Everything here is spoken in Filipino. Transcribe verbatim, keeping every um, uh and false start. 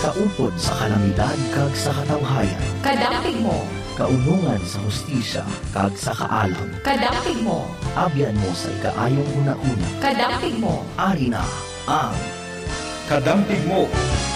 kaupod sa kalamidad kag sa katawhayan. Kadampig mo. Kaunungan sa hustisya kag sa kaalam. Kadampig mo. Abyan mo sa ikaayong una-una. Kadampig mo. Ari na ang Kadampig mo.